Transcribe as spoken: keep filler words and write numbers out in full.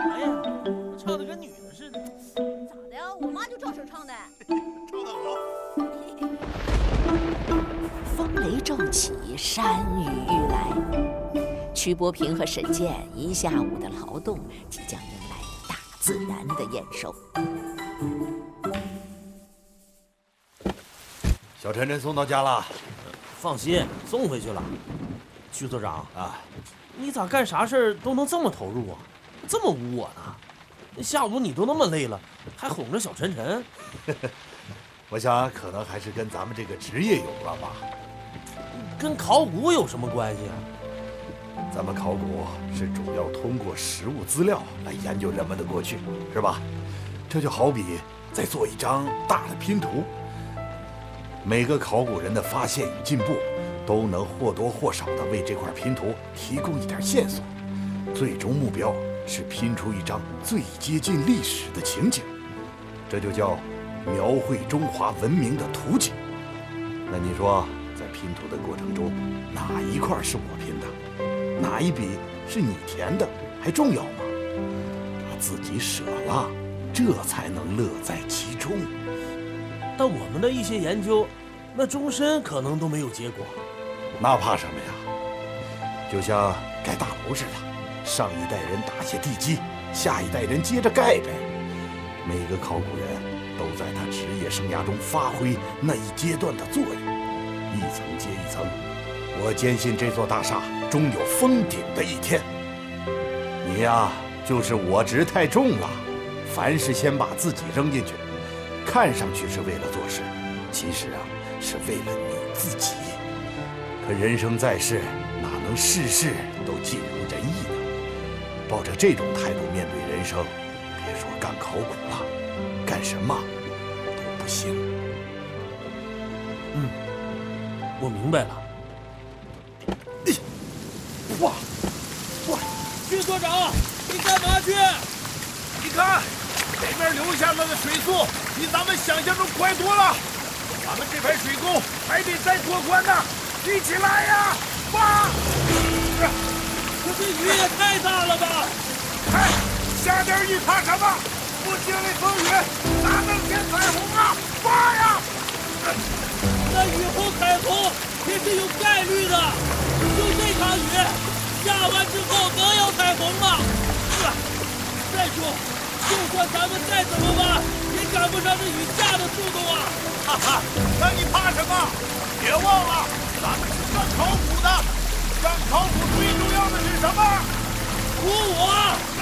啥呀？唱的跟女的似的。 咋的呀？我妈就这声唱的。 唱得好。 风雷骤起，山雨欲来。曲伯平和沈健一下午的劳动，即将迎来大自然的验收。 小晨晨送到家了。 放心，送回去了。徐所长啊， 你咋干啥事儿都能这么投入啊？这么污我呢？下午你都那么累了，还哄着小晨晨。 我想可能还是跟咱们这个职业有关吧。 跟考古有什么关系啊？ 咱们考古是主要通过实物资料来研究人们的过去，是吧？这就好比在做一张大的拼图，每个考古人的发现与进步，都能或多或少地为这块拼图提供一点线索。最终目标是拼出一张最接近历史的情景，这就叫描绘中华文明的图景。那你说，在拼图的过程中，哪一块是我拼的，哪一笔是你填的，还重要吗？把自己舍了，这才能乐在其中。 但我们的一些研究，那终身可能都没有结果。 那怕什么呀？就像盖大楼似的，上一代人打下地基，下一代人接着盖呗。每个考古人都在他职业生涯中发挥那一阶段的作用，一层接一层。我坚信这座大厦终有封顶的一天。你呀，就是我执太重了，凡事先把自己扔进去，看上去是为了做事，其实啊，是为了你自己。可人生在世，哪能事事都尽如人意呢？抱着这种态度面对人生，别说干考古了，干什么都不行。 嗯，我明白了。 哇哇！ 徐所长，你干嘛去？ 你看，这边流下来的水速比咱们想象中快多了。咱们这排水沟还得再拓宽呢，一起来呀！哇！ 可这雨也太大了吧！ 哎，下点雨怕什么？不经历风雨，哪能见彩虹啊？哇呀！ 那雨后彩虹也是有概率的，就这场雨下完之后能有彩虹吗？再说，就算咱们再怎么挖，也赶不上这雨下的速度啊！ 哈哈，那你怕什么？别忘了，咱们是干考古的，干考古最重要的是什么？ 鼓舞啊！